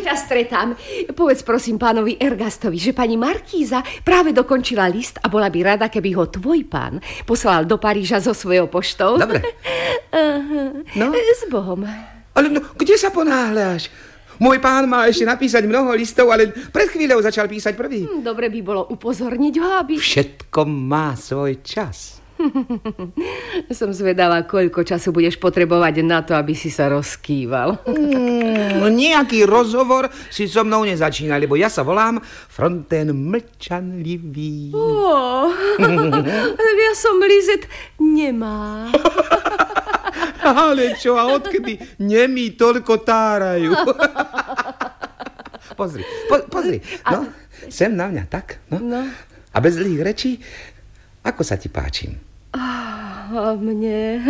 ťa stretám. Povedz prosím pánovi Ergastovi, že pani Markíza práve dokončila list a bola by rada, keby ho tvoj pán poslal do Paríža so svojou poštou. Dobre. No? S Bohom. Ale no, kde sa ponáhľaš? Môj pán má ešte napísať mnoho listov, ale pred chvíľou začal písať prvý. Dobre by bolo upozorniť ho, aby... Všetko má svoj čas. Som zvedavá, koľko času budeš potrebovať na to, aby si sa rozkýval. Nejaký rozhovor si so mnou nezačína, lebo ja sa volám Fronten mlčanlivý. Ja som Lizet nemá. Ale čo, a odkedy nemí toľko tárajú? Pozri. No, sem na mňa, tak? No. A bez zlých rečí, ako sa ti páčim? Mne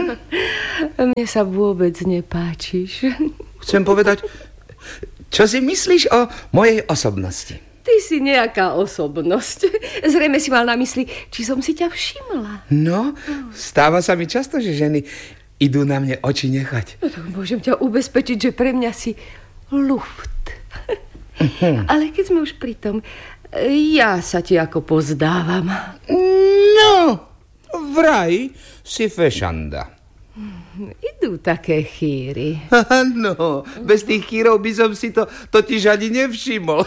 sa vôbec nepáčiš. Chcem povedať, čo si myslíš o mojej osobnosti? Ty si nejaká osobnosť. Zrejme si mal na mysli, či som si ťa všimla. No, stáva sa mi často, že ženy idú na mne oči nechať. Môžem ťa ubezpečiť, že pre mňa si luft. Ale keď sme už pri tom, ja sa ti ako pozdávam. No, vraj si fešanda. Idú také chýry. Áno, bez tých chýrov by som si to totiž ani nevšimol.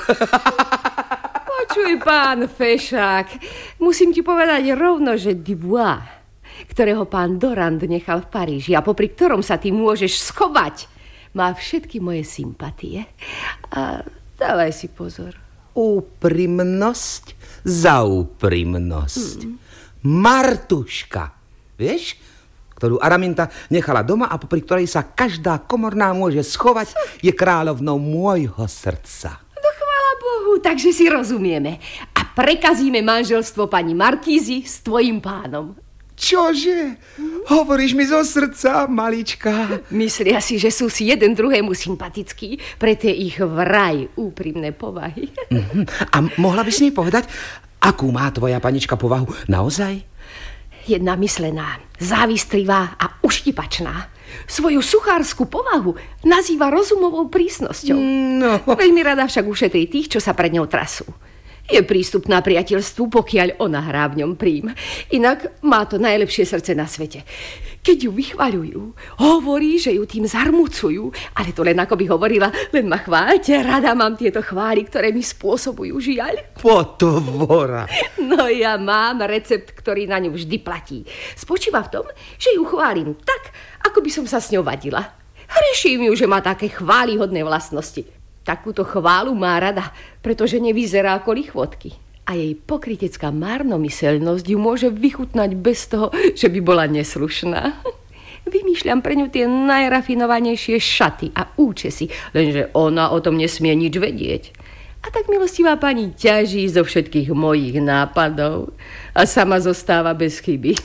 Počuj, pán Fešák, musím ti povedať rovno, že Dubois, ktorého pán Dorand nechal v Paríži a popri ktorom sa ty môžeš schovať, má všetky moje sympatie. A dávaj si pozor. Úprimnosť za úprimnosť. Martuška, vieš, ktorú Araminta nechala doma a popri ktorej sa každá komorná môže schovať, je kráľovnou môjho srdca. No chvála Bohu, takže si rozumieme. A prekazíme manželstvo pani Markízy s tvojim pánom. Čože? Hovoríš mi zo srdca, malička? Myslia si, že sú si jeden druhému sympatickí pre tie ich vraj úprimné povahy. A mohla by si mi povedať, akú má tvoja panička povahu naozaj? Jednomyslená, závistrivá a uštipačná. Svoju suchárskú povahu nazýva rozumovou prísnosťou. No. Veľmi rada však ušetrí tých, čo sa pred ňou trasú. Je prístupná priateľstvu, pokiaľ ona hrá v ňom prím. Inak má to najlepšie srdce na svete. Keď ju vychvaľujú, hovorí, že ju tým zarmucujú, ale to len ako by hovorila, len ma chváľte, rada mám tieto chvály, ktoré mi spôsobujú žiaľ. Potvora. No ja mám recept, ktorý na ňu vždy platí. Spočíva v tom, že ju chválim tak, ako by som sa s ňou vadila. Hreším ju, že má také chválihodné vlastnosti. Takúto chválu má rada, pretože nevyzerá ako lichvotky. A jej pokrytecká márnomyselnosť ju môže vychutnať bez toho, že by bola neslušná. Vymýšľam pre ňu tie najrafinovanejšie šaty a účesy, lenže ona o tom nesmie nič vedieť. A tak milostivá pani ťaží zo všetkých mojich nápadov a sama zostáva bez chyby.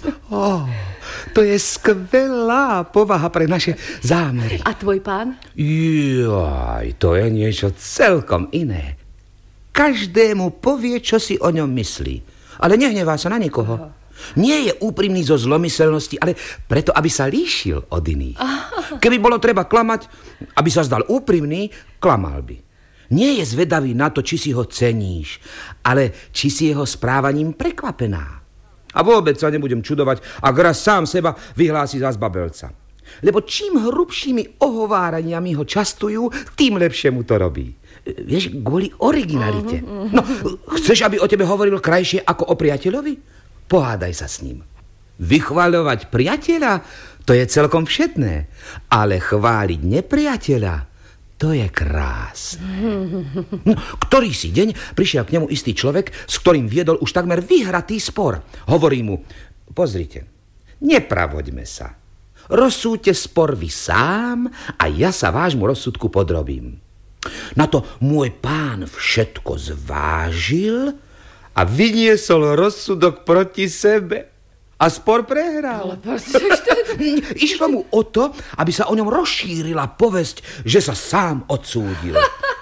To je skvelá povaha pre naše zámery. A tvoj pán? Jaj, to je niečo celkom iné. Každému povie, čo si o ňom myslí. Ale nehnevá sa na nikoho. Nie je úprimný zo zlomyselnosti, ale preto, aby sa líšil od iných. Keby bolo treba klamať, aby sa zdal úprimný, klamal by. Nie je zvedavý na to, či si ho ceníš, ale či si jeho správaním prekvapená. A vôbec sa nebudem čudovať, ak raz sám seba vyhlási za zbabelca. Lebo čím hrubšími ohováraniami ho častujú, tým lepšie mu to robí. Vieš, kvôli originalite. No, chceš, aby o tebe hovoril krajšie ako o priateľovi? Pohádaj sa s ním. Vychvaľovať priateľa, to je celkom všetné. Ale chváliť nepriateľa, to je krásne. No, ktorý si deň prišiel k nemu istý človek, s ktorým viedol už takmer vyhratý spor. Hovorí mu, pozrite, nepravoďme sa. Rozsúďte spor vy sám a ja sa vášmu rozsudku podrobím. Na to môj pán všetko zvážil a vyniesol rozsudok proti sebe. A spor prehral. Išlo mu o to, aby sa o ňom rozšírila povesť, že sa sám odsúdil.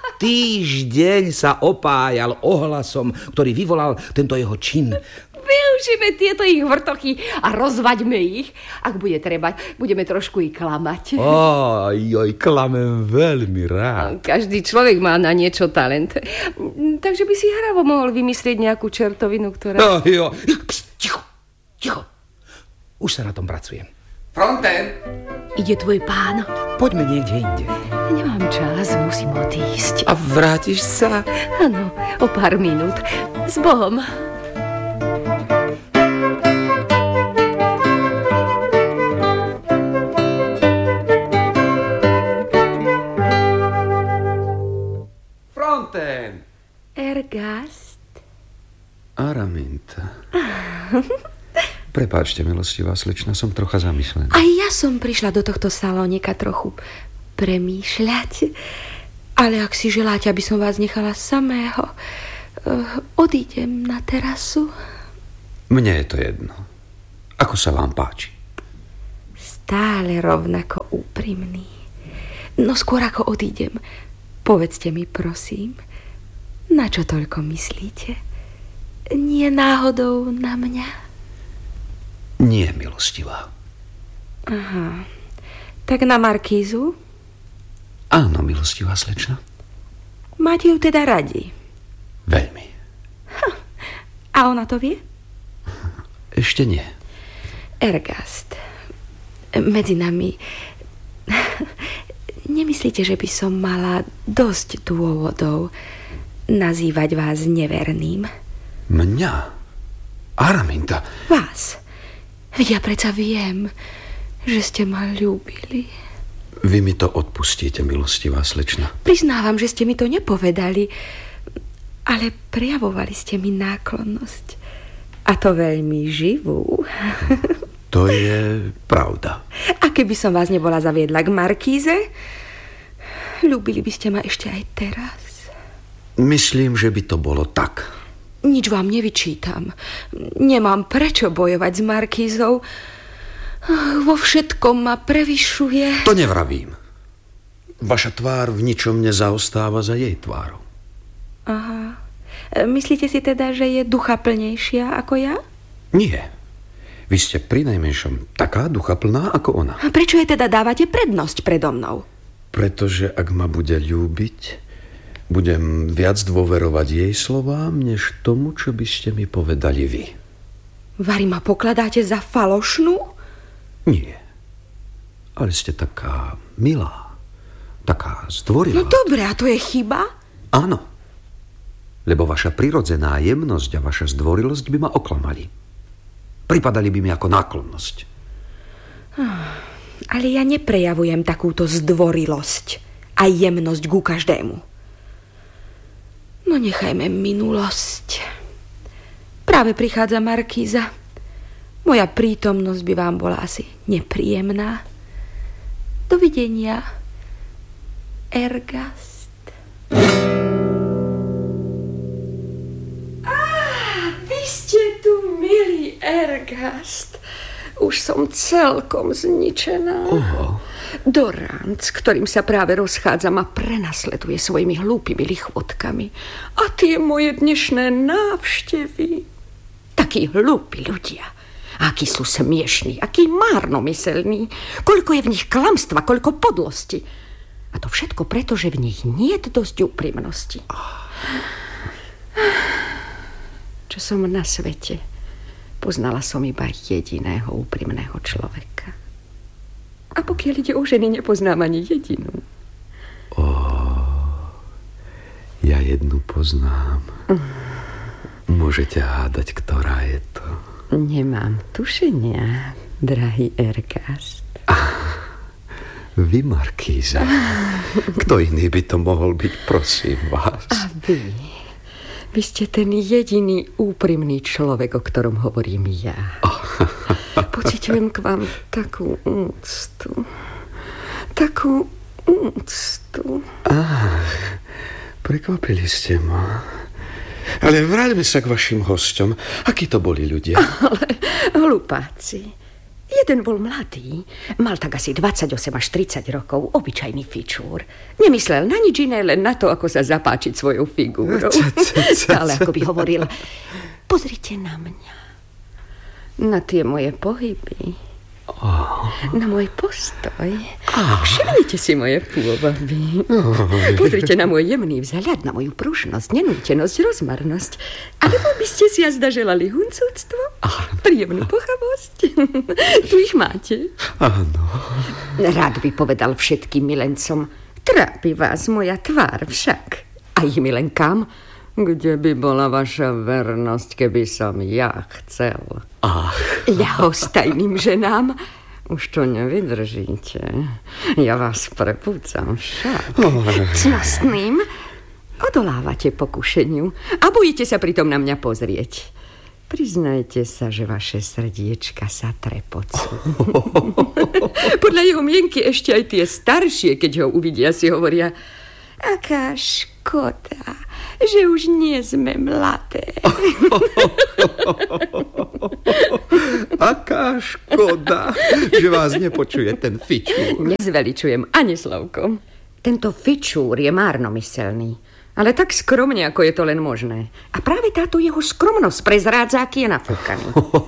Týždeň sa opájal ohlasom, ktorý vyvolal tento jeho čin. Využijeme tieto ich vrtochy a rozvaďme ich. Ak bude treba, budeme trošku ich klamať. Klamem veľmi rád. Každý človek má na niečo talent. Takže by si hravo mohol vymyslieť nejakú čertovinu, ktorá... Ticho. Už sa na tom pracujem. Fronten! Ide tvoj pán. Poďme niekde inde. Nemám čas, musím odísť. A vrátiš sa? Áno, o pár minút. S Bohom. Fronten! Ergast? Araminta. Prepáčte, milostivá slečna, som trocha zamyslená. Aj ja som prišla do tohto salónika trochu premýšľať. Ale ak si želáte, aby som vás nechala samého, odídem na terasu. Mne je to jedno. Ako sa vám páči? Stále rovnako úprimný. No skôr ako odídem, povedzte mi, prosím, na čo toľko myslíte? Nie náhodou na mňa? Nie, milostivá. Aha. Tak na markízu? Áno, milostivá slečna. Máte ju teda radi? Veľmi. A ona to vie? Ešte nie. Ergast, medzi nami, nemyslíte, že by som mala dosť dôvodov nazývať vás neverným? Mňa? Araminta? Vás. Ja predsa viem, že ste ma ľúbili. Vy mi to odpustíte, milostivá slečna. Priznávam, že ste mi to nepovedali, ale prejavovali ste mi náklonnosť. A to veľmi živú. To je pravda. A keby som vás nebola zaviedla k markíze, ľúbili by ste ma ešte aj teraz. Myslím, že by to bolo tak. Nič vám nevyčítam. Nemám prečo bojovať s markízou. Vo všetkom ma prevyšuje. To nevravím. Vaša tvár v ničom nezaostáva za jej tvárou. Aha. Myslíte si teda, že je duchaplnejšia ako ja? Nie. Vy ste prinajmenšom taká duchaplná ako ona. A prečo jej teda dávate prednosť predo mnou? Pretože ak ma bude ľúbiť, budem viac dôverovať jej slovám, než tomu, čo by ste mi povedali vy. Vari ma pokladáte za falošnú? Nie. Ale ste taká milá, taká zdvorilá. No dobre, a to je chyba? Áno. Lebo vaša prirodzená jemnosť a vaša zdvorilosť by ma oklamali. Pripadali by mi ako náklonnosť. Ale ja neprejavujem takúto zdvorilosť a jemnosť ku každému. No nechajme minulosť. Práve prichádza markíza. Moja prítomnosť by vám bola asi nepríjemná. Dovidenia, Ergast. Vy ste tu, milý Ergast. Už som celkom zničená. Dorant, s ktorým sa práve rozchádzam, ma prenasleduje svojimi hlúpými lichvotkami. A tie moje dnešné návštevy. Takí hlúpi ľudia. Akí sú smiešní, akí márnomyselní. Koľko je v nich klamstva, koľko podlosti. A to všetko preto, že v nich nie je dosť úprimnosti. Čo som na svete, poznala som iba jediného úprimného človeka. A pokiaľ ide o ženy, nepoznám ani jedinú. Ja jednu poznám. Môžete hádať, ktorá je to? Nemám tušenia, drahý Ergast. Vy, markíza. Kto iný by to mohol byť, prosím vás? A vy? Vy ste ten jediný úprimný človek, o ktorom hovorím ja. Pociťujem k vám takú úctu. Takú úctu. Prekvapili ste ma. Ale vráťme sa k vašim hosťom. Akí to boli ľudia? Ale hlupáci. Jeden bol mladý, mal tak asi 28 až 30 rokov, obyčajný fičúr. Nemyslel na nič iné, len na to, ako sa zapáčiť svojou figúrou. Stále ako by hovoril, pozrite na mňa. Na tie moje pohyby. Na môj postoj. Všimnite si moje pôvaby. Pozrite na môj jemný vzhľad, na moju pružnosť, nenútenosť, rozmarnosť. Alebo by ste si jazda želali huncúctvo? Príjemnú pochavosť? Tu ich máte. Áno. Rád by povedal všetkým milencom: trápi vás moja tvár však. A ich milenkám: kde by bola vaša vernosť, keby som ja chcel? Ľahostajným ženám: už to nevydržíte. Ja vás prepúcam však. Cnostným: odolávate pokušeniu a bojíte sa pritom na mňa pozrieť. Priznajte sa, že vaše srdiečka sa trepocú. Podľa jeho mienky ešte aj tie staršie, keď ho uvidia, si hovoria: aká škoda, že už nie sme mladé. Aká škoda, že vás nepočuje ten fičúr. Nezveličujem ani slovkom. Tento fičúr je márnomyselný, ale tak skromne, ako je to len možné. A práve táto jeho skromnosť prezrádza, aký je nafúkaný.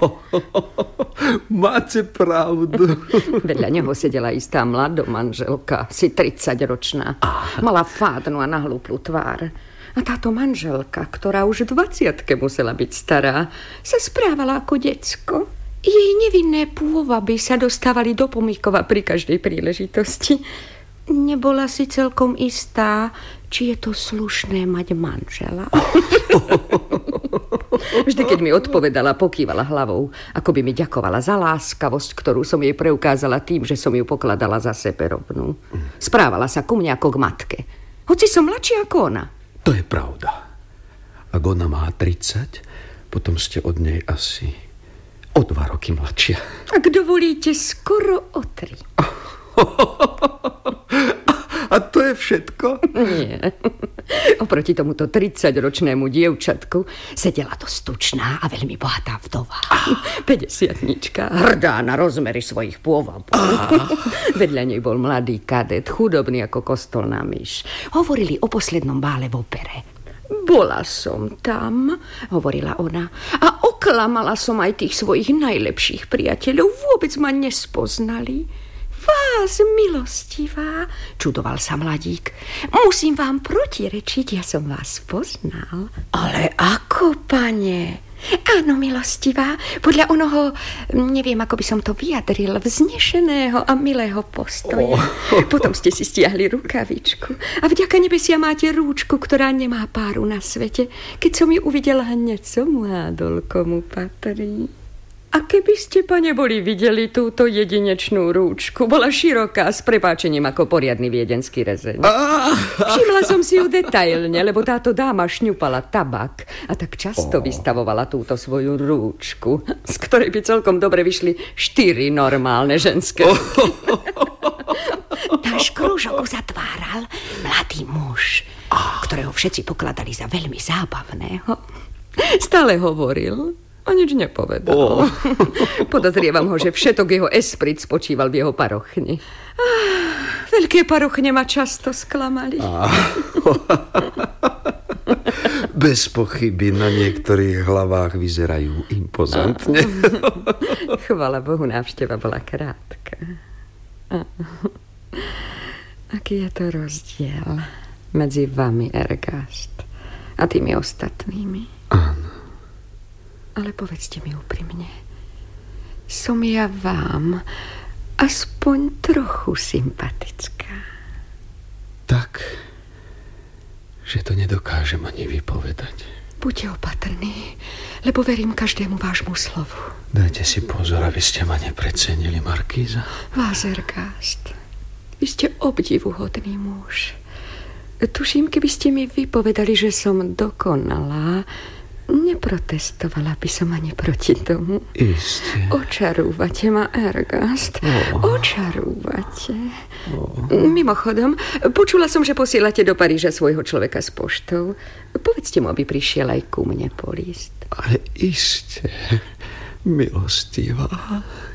Máte pravdu. Vedľa neho sedela istá mladomanželka, asi 30-ročná. Mala fádnu a nahlúplú tvár. A táto manželka, ktorá už v 20-ke musela byť stará, sa správala ako decko. Jej nevinné pôvaby sa dostávali do pomýkova pri každej príležitosti. Nebola si celkom istá, či je to slušné mať manžela. Vždy, keď mi odpovedala, pokývala hlavou, ako by mi ďakovala za láskavosť, ktorú som jej preukázala tým, že som ju pokladala za seberovnú. Správala sa ku mne ako k matke, hoci som mladšia ako ona. To je pravda. Ak ona má 30, potom ste od nej asi o 2 roky mladšia. Ak dovolíte, skoro o 3. A to je všetko? Nie. Oproti tomuto 30-ročnému dievčatku sedela to tučná a veľmi bohatá vdova. 50-nička, hrdá na rozmery svojich pôvabov. Vedľa nej bol mladý kadet, chudobný ako kostolná myš. Hovorili o poslednom bále v opere. Bola som tam, hovorila ona, a oklamala som aj tých svojich najlepších priateľov. Vôbec ma nespoznali. Vás, milostivá, čudoval sa mladík. Musím vám protirečiť, ja som vás poznal. Ale ako, pane? Áno, milostivá, podľa onoho, neviem, ako by som to vyjadril, vznešeného a milého postoja. Potom ste si stiahli rukavičku a vďaka nebesia máte rúčku, ktorá nemá páru na svete. Keď som ju uvidela, hneď som hádol, komu patrí. A keby ste, pane, boli videli túto jedinečnú rúčku, bola široká, s prepáčením ako poriadny viedenský rezeň. Všimla som si ju detailne, lebo táto dáma šňupala tabak a tak často vystavovala túto svoju rúčku, z ktorej by celkom dobre vyšli 4 normálne ženské. Náš krúžok uzatváral mladý muž, ktorého všetci pokladali za veľmi zábavného. Stále hovoril a nič nepovedal. Podozrievam ho, že všetok jeho esprit spočíval v jeho parochni. Veľké parochne ma často sklamali. Bez pochyby na niektorých hlavách vyzerajú impozantne. Chvala Bohu, návšteva bola krátka. Aký je to rozdiel medzi vami, Ergast, a tými ostatnými? Áno. Ale povedzte mi úprimne, som ja vám aspoň trochu sympatická? Tak, že to nedokážem ani vypovedať. Buďte opatrní, lebo verím každému vášmu slovu. Dajte si pozor, aby ste ma neprecenili, markíza. Vás, Ergast, vy ste obdivuhodný muž. Tuším, keby ste mi vypovedali, že som dokonalá, neprotestovala by som ani proti tomu. Isté. Očarúvate ma, Ergast. Očarúvate. Mimochodom, počula som, že posielate do Paríža svojho človeka s poštou. Povedzte mu, aby prišiel aj ku mne po list. Ale isté, milostivá.